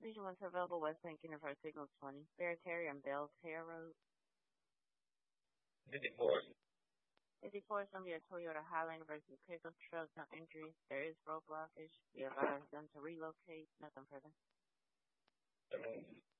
Region 1 to available West Bank Universe Signal 20. Bear Terry and Bell Terre Road. 54. 54 is going to be a Toyota Highlander versus pickup truck. No injuries. There is road blockage. We advise them to relocate. Nothing further.